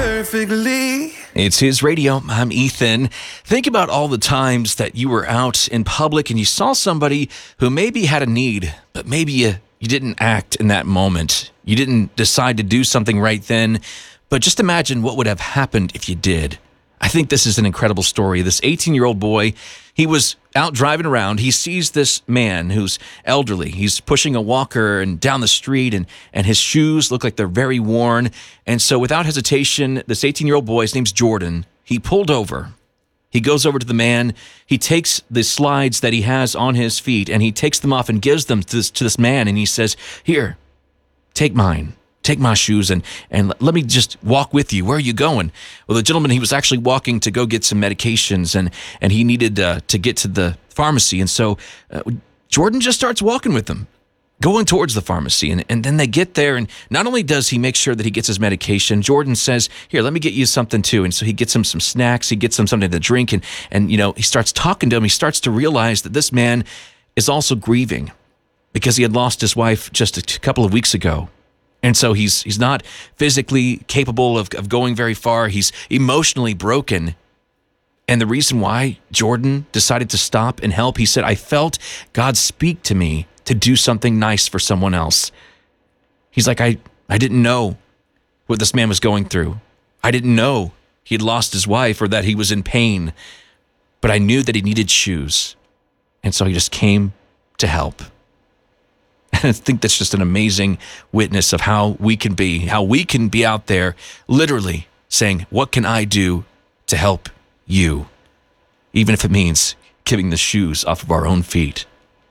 perfectly. It's His Radio. I'm Ethan. Think about all the times that you were out in public and you saw somebody who maybe had a need, but maybe you didn't act in that moment. You didn't decide to do something right then, but just imagine what would have happened if you did. I think this is an incredible story. This 18-year-old boy, he was out driving around. He sees this man who's elderly. He's pushing a walker and down the street, and his shoes look like they're very worn. And so without hesitation, this 18-year-old boy, his name's Jordan, he pulled over. He goes over to the man. He takes the slides that he has on his feet, and he takes them off and gives them to this man. And he says, "Here, take mine. Take my shoes and let me just walk with you. Where are you going?" Well, the gentleman, he was actually walking to go get some medications, and he needed to get to the pharmacy. And so Jordan just starts walking with them, going towards the pharmacy. And then they get there, and not only does he make sure that he gets his medication, Jordan says, "Here, let me get you something too." And so he gets him some snacks. He gets him something to drink. And he starts talking to him. He starts to realize that this man is also grieving because he had lost his wife just a couple of weeks ago. And so he's not physically capable of going very far. He's emotionally broken. And the reason why Jordan decided to stop and help, he said, "I felt God speak to me to do something nice for someone else." He's like, I didn't know what this man was going through. I didn't know he'd lost his wife or that he was in pain. But I knew that he needed shoes. And so he just came to help. And I think that's just an amazing witness of how we can be out there literally saying, "What can I do to help you?" Even if it means giving the shoes off of our own feet.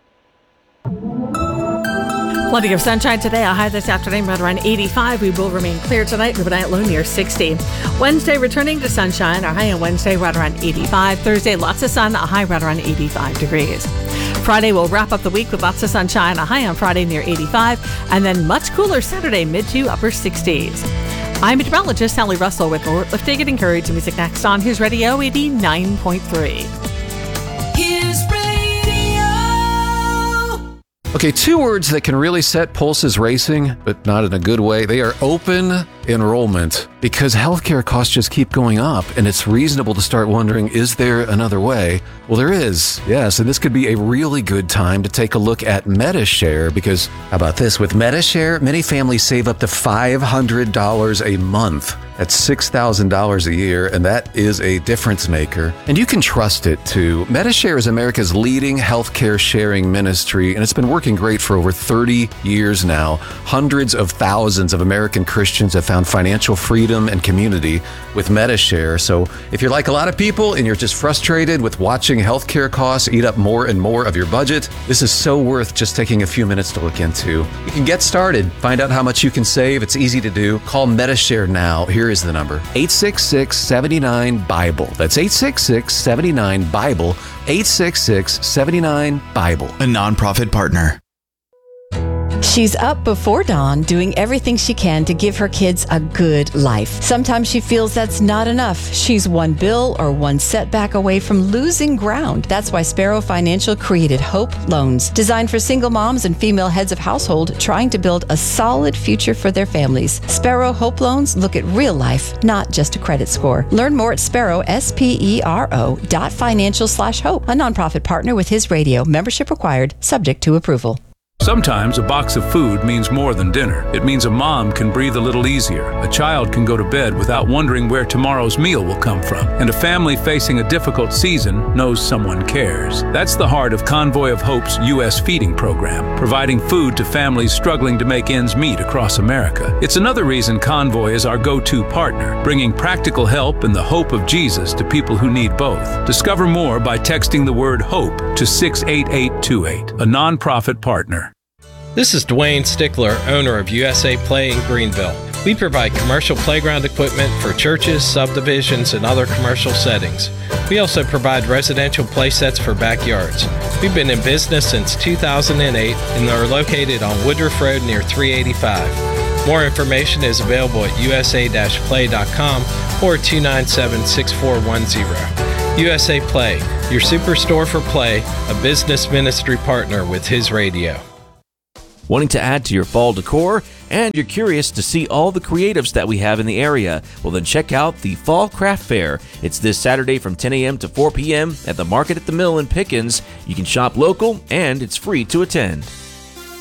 Plenty of sunshine today. A high this afternoon right around 85. We will remain clear tonight. Overnight low near 60. Wednesday returning to sunshine. Our high on Wednesday right around 85. Thursday lots of sun. A high right around 85 degrees. Friday will wrap up the week with lots of sunshine. A high on Friday near 85. And then much cooler Saturday, mid to upper 60s. I'm meteorologist Sally Russell with more Uplifting and Encouraging Music next on His Radio 89.3. His Radio. Okay, two words that can really set pulses racing, but not in a good way. They are open enrollment, because healthcare costs just keep going up, and it's reasonable to start wondering, is there another way? Well, there is, yes, and this could be a really good time to take a look at Medi-Share, because how about this? With Medi-Share, many families save up to $500 a month. That's $6,000 a year, and that is a difference maker. And you can trust it, too. Medi-Share is America's leading healthcare sharing ministry, and it's been working great for over 30 years now. Hundreds of thousands of American Christians have found financial freedom and community with Medi-Share. So if you're like a lot of people and you're just frustrated with watching healthcare costs eat up more and more of your budget, this is so worth just taking a few minutes to look into. You can get started. Find out how much you can save. It's easy to do. Call Medi-Share now. Here is the number: 866-79-BIBLE. That's 866-79-BIBLE. 866-79-BIBLE. A nonprofit partner. She's up before dawn doing everything she can to give her kids a good life. Sometimes she feels that's not enough. She's one bill or one setback away from losing ground. That's why Sparrow Financial created Hope Loans, designed for single moms and female heads of household trying to build a solid future for their families. Sparrow Hope Loans look at real life, not just a credit score. Learn more at Sparrow, SPERO.financial/hope, a nonprofit partner with His Radio. Membership required, subject to approval. Sometimes a box of food means more than dinner. It means a mom can breathe a little easier. A child can go to bed without wondering where tomorrow's meal will come from. And a family facing a difficult season knows someone cares. That's the heart of Convoy of Hope's U.S. feeding program, providing food to families struggling to make ends meet across America. It's another reason Convoy is our go-to partner, bringing practical help and the hope of Jesus to people who need both. Discover more by texting the word HOPE to 68828, a nonprofit partner. This is Dwayne Stickler, owner of USA Play in Greenville. We provide commercial playground equipment for churches, subdivisions, and other commercial settings. We also provide residential play sets for backyards. We've been in business since 2008 and are located on Woodruff Road near 385. More information is available at usa-play.com or 297-6410. USA Play, your superstore for play, a business ministry partner with His Radio. Wanting to add to your fall decor? And you're curious to see all the creatives that we have in the area? Well, then check out the Fall Craft Fair. It's this Saturday from 10 a.m. to 4 p.m. at the Market at the Mill in Pickens. You can shop local, and it's free to attend.